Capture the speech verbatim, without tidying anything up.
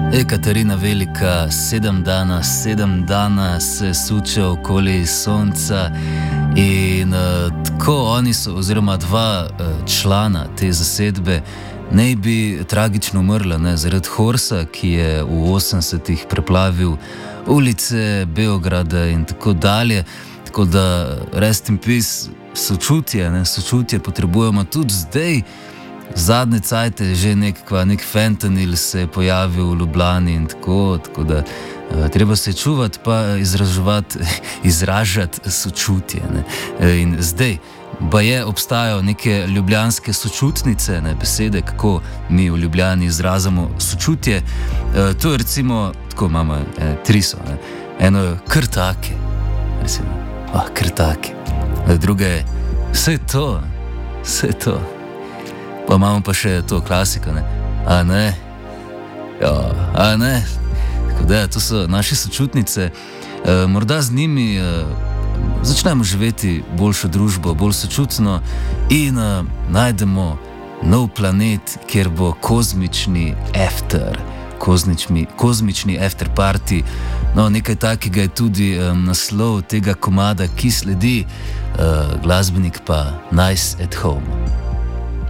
Katarina Velika, sedem dana, sedem dana se suče okoli sonca in uh, tako oni so, oziroma dva uh, člana te zasedbe, naj bi tragično umrla, ne, zaradi Horsa, ki je v osemdesetih preplavil ulice Beograda in tako dalje. Tako da rest in peace, sočutje, ne, sočutje potrebujemo tudi zdaj. Zadnje cajte je že nekva, nek fentanil se je pojavil v Ljubljani in tako, tako da uh, treba se čuvati pa izražati, izražati sočutje. Ne. In zdaj, ba je obstajajo neke ljubljanske sočutnice, ne, besede, kako mi v Ljubljani izrazamo sočutje. Uh, to je recimo, tako imamo, eh, tri so, ne. Eno je krtake, recimo, ah, krtake. Druga je, vse to, vse to. Pa imamo pa še to klasiko, ne, a ne, ja, a ne, tako da, to so naše sočutnice, e, morda z njimi e, začnemo živeti boljšo družbo, bolj sočutno in e, najdemo nov planet, kjer bo kozmični after, kozmični, kozmični after party, no, nekaj takega je tudi e, naslov tega komada, ki sledi, e, glasbenik pa Nice at Home.